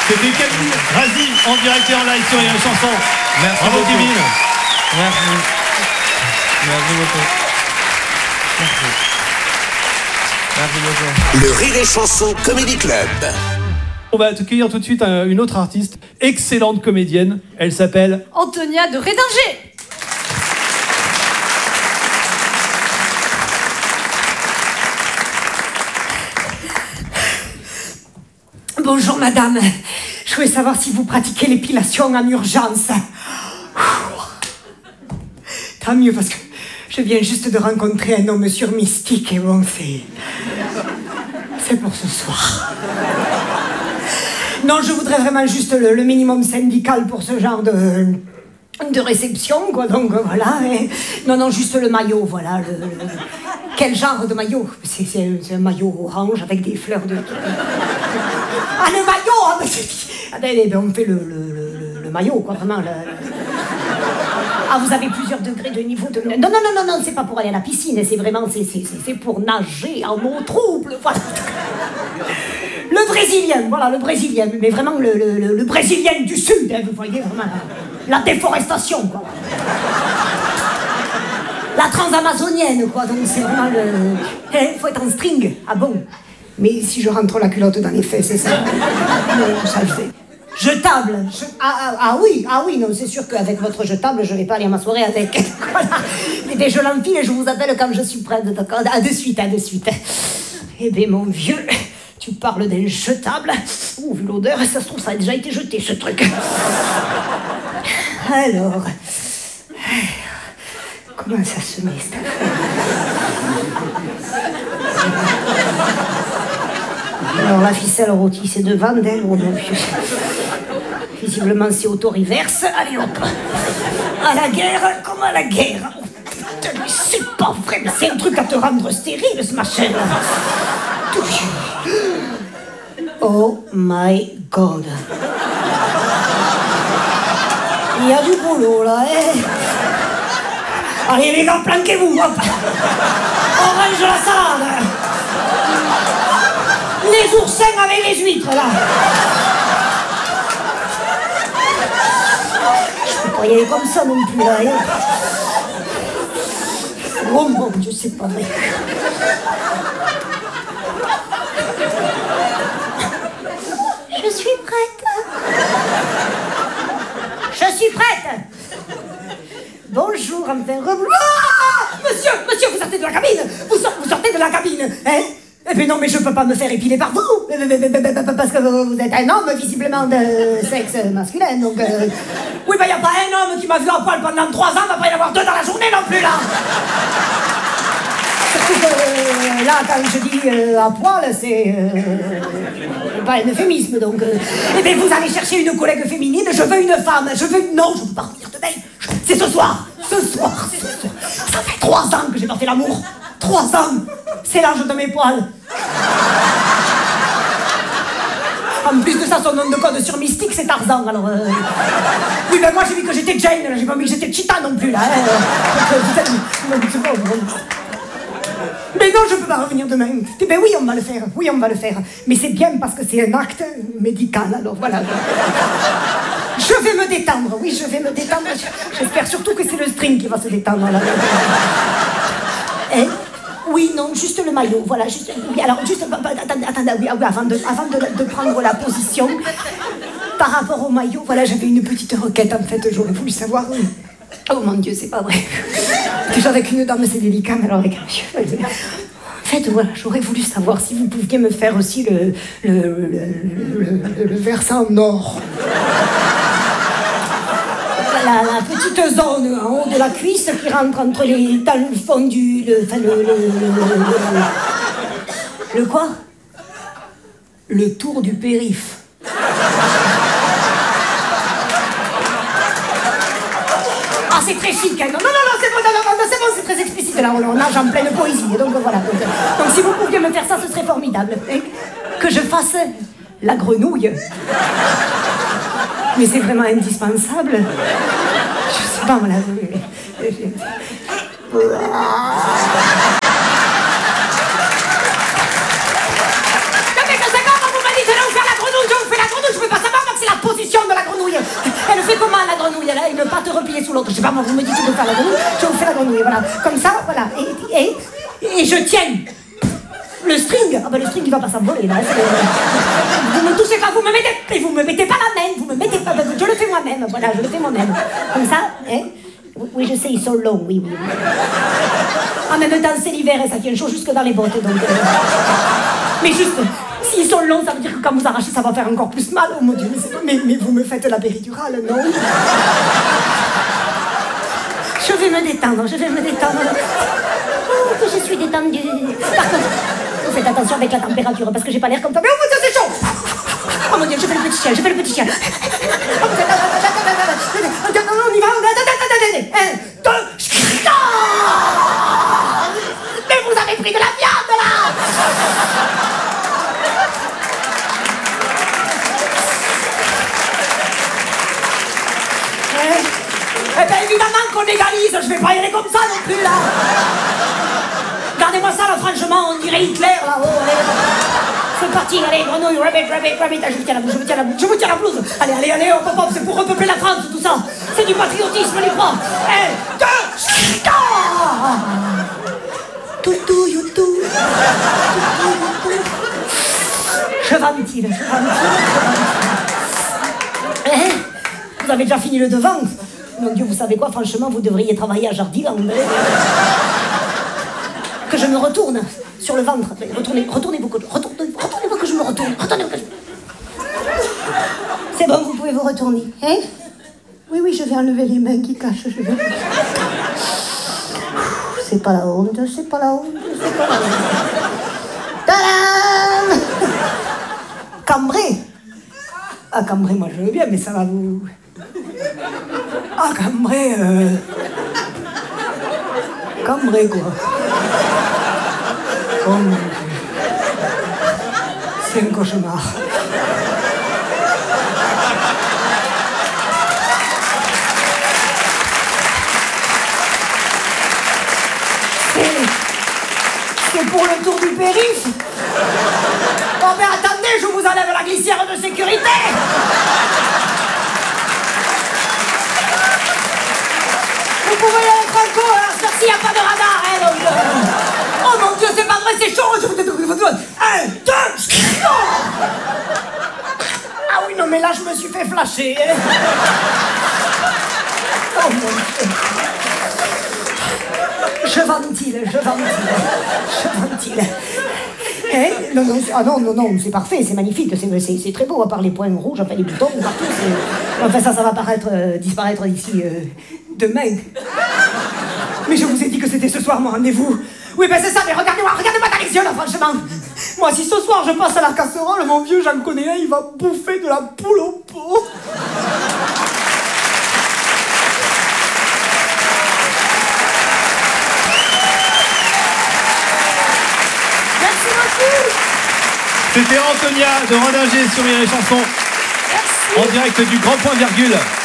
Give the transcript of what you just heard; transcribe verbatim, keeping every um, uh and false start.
C'était Camille Razi en direct et en live sur Rire et Chanson. Merci Bravo beaucoup. Kevin. Merci. Merci beaucoup. Merci. Merci beaucoup. Le Rire et Chanson Comedy Club. On va accueillir tout de suite une autre artiste, excellente comédienne. Elle s'appelle Antonia de Rédinger. Bonjour madame, je voulais savoir si vous pratiquez l'épilation en urgence. Tant mieux parce que je viens juste de rencontrer un homme sur Mystique et bon c'est... c'est pour ce soir. Non, je voudrais vraiment juste le, le minimum syndical pour ce genre de... de réception, quoi, donc voilà. Et... Non, non, juste le maillot, voilà. Le, le... Quel genre de maillot? C'est, c'est, c'est un maillot orange avec des fleurs de... Ah, le maillot ah, ah, ben, ben, on fait le, le, le, le maillot, quoi, vraiment. Le... Ah, vous avez plusieurs degrés de niveau de... Non, non, non, non, non, c'est pas pour aller à la piscine, c'est vraiment... C'est, c'est, c'est pour nager en eau trouble, voilà. Le brésilien, voilà, le brésilien, mais vraiment le, le, le brésilien du sud, hein, vous voyez, vraiment la, la déforestation, quoi. La transamazonienne, quoi, donc c'est vraiment le... Il faut être en string, ah bon? Mais si je rentre la culotte dans les fesses, c'est ça? Non, ça le fait. Jetable, je... ah, ah, ah oui, ah oui, non, c'est sûr qu'avec votre jetable, je vais pas aller à ma soirée avec. Voilà. Mais je l'enfile et je vous appelle quand je suis prête, d'accord? À de suite, à de suite. Eh bien, mon vieux... Tu parles d'un jetable. Ouh, vu l'odeur, ça se trouve, ça a déjà été jeté, ce truc. Alors... Comment ça se met, cette affaire? Alors, la ficelle rôtie, c'est devant d'elle. Oh non, visiblement, c'est auto-reverse. Allez, hop. À la guerre, comme à la guerre. Oh, putain, mais c'est pas vrai, mais c'est un truc à te rendre stérile, ce machin-là. Oh my God. Il y a du boulot là, hein. Allez les gars, planquez-vous, hop. On range la salade. Les oursins avec les huîtres là. Je peux pas y aller comme ça non plus là, hein. Oh mon Dieu, c'est pas vrai. Je suis prête. Je suis prête. Bonjour, enfin, re... Ah, monsieur, monsieur, vous sortez de la cabine. Vous, sor- vous sortez de la cabine, hein? Eh bien non, mais je peux pas me faire épiler par vous. Parce que vous êtes un homme, visiblement, de sexe masculin, donc... Euh... Oui, bah, y a pas un homme qui m'a vu à poil pendant trois ans, va pas y en avoir deux dans la journée non plus, là. Surtout que, euh, là, quand je dis euh, à poil, c'est euh, pas un euphémisme, donc... Euh, eh bien, vous allez chercher une collègue féminine, je veux une femme, je veux... Non, je peux pas revenir demain, je... c'est ce soir, ce soir, c'est ce soir. Ça fait trois ans que j'ai pas fait l'amour, trois ans, c'est l'âge de mes poils. En plus de ça, son nom de code sur Mystique, c'est Tarzan, alors... Euh... Oui, ben moi, j'ai vu que j'étais Jane, là, j'ai pas vu que j'étais Cheetah non plus, là, hein. Donc, vous êtes... C'est bon, bon. Mais non, je peux pas revenir demain. Eh ben oui, on va le faire. Oui, on va le faire. Mais c'est bien parce que c'est un acte médical, alors voilà. Je vais me détendre. Oui, je vais me détendre. J'espère surtout que c'est le string qui va se détendre, là. Eh? Oui, non, juste le maillot, voilà. Juste, oui, alors, juste... Attendez, attendez, oui, oui, avant, de, avant de, de prendre la position, par rapport au maillot, voilà, j'avais une petite requête, en fait, j'aurais voulu savoir... Oui. Oh mon Dieu, c'est pas vrai. Déjà avec une dame, c'est délicat, mais alors avec un monsieur... En fait, voilà, j'aurais voulu savoir si vous pouviez me faire aussi le, le, le, le, le versant nord. La, la petite zone en haut de la cuisse qui rentre entre les talons fondus, le... Enfin, le, le, le, le... Le quoi? Le tour du périph'. Ah, c'est très chic, hein. Non, non, non, c'est bon, non, non, non, c'est bon, c'est très explicite, là, on, on nage en pleine poésie, donc voilà. Donc, donc si vous pouviez me faire ça, ce serait formidable. Hein. Que je fasse la grenouille. Mais c'est vraiment indispensable. Je sais pas, voilà. Non mais je sais pas, quand vous m'avez dit de là où faire la grenouille, je vous fais la grenouille, je peux pas savoir, pied sous l'autre. Je sais pas, moi, vous me dites de faire la grenouille, je vous fais la grenouille, voilà. Comme ça, voilà. Et, et, et je tiens. Le string, ah ben le string il va pas s'envoler là. Vous me touchez pas, vous me mettez, vous me mettez pas la main, vous me mettez pas, je le fais moi-même, voilà, je le fais moi-même. Comme ça, hein. Oui, je sais, ils sont longs, oui, oui. En même temps, c'est l'hiver et ça tient chaud jusque dans les bottes, donc. Euh... Mais juste, s'ils sont longs, ça veut dire que quand vous arrachez, ça va faire encore plus mal. Oh mon Dieu, mais, mais, mais vous me faites la péridurale, non? Je vais me détendre, je vais me détendre. Oh, que je suis détendue. Par contre, vous faites attention avec la température, parce que j'ai pas l'air comme ça. Mais oh mon Dieu, c'est chaud! Oh mon Dieu, je fais le petit chien, je fais le petit chien. Oh, on y va, un, deux, mais vous avez pris de la viande, là! Eh, eh bien, évidemment qu'on égalise, je vais pas y aller comme ça non plus, là! Regardez-moi ça, là, franchement, on dirait Hitler, là-haut, c'est parti, allez, grenouille, rabbit, rabbit, rabbit, je vous tiens la blouse, je vous tiens la blouse, je vous tiens la blouse. Allez, allez, allez, hop, hop, hop, c'est pour repeupler la France, tout ça. C'est du patriotisme, les croix. Un, deux, toutou, youtou, toutou, youtou. Je ventile, je ventile, je ventile. Vous avez déjà fini le devant? Mon Dieu, vous savez quoi, franchement, vous devriez travailler à Jardiland. Que je me retourne sur le ventre. Retournez, retournez-vous, retournez, retournez-vous que je me retourne. Retournez-vous que je... C'est bon, vous pouvez vous retourner. Hein? Oui, oui, je vais enlever les mains qui cachent. Je vais... C'est pas la honte, c'est pas la honte, c'est pas la honte. Tadam! Cambré. Ah, cambré, moi je veux bien, mais ça va vous... Ah, cambré, euh... Cambré, quoi. Oh mon Dieu. C'est un cauchemar. C'est pour le tour du périph'. Oh mais attendez, je vous enlève la glissière de sécurité. Vous pouvez y aller franco, hein, merci, il n'y a pas de radar, hein, donc... Euh... Oh mon Dieu, c'est pas vrai, c'est chaud. Je vous un, deux, ah oui, non, mais là, je me suis fait flasher, hein. Oh mon Dieu. Je ventile, je ventile, je ventile. Hein? Non, non, ah non, non, non, c'est parfait, c'est magnifique, c'est très beau, à part les points rouges, enfin les boutons, partout. Enfin, ça, ça va paraître, euh, disparaître d'ici euh, demain. Mais je vous ai dit que c'était ce soir mon rendez-vous. Oui, ben c'est ça, mais regardez-moi, regardez-moi dans les yeux, là, franchement. Moi, si ce soir je passe à la casserole, mon vieux, j'en connais un, il va bouffer de la poule au pot. C'était Antonia de Rendinger sur Rire et Chanson. Merci. En direct du Grand Point Virgule.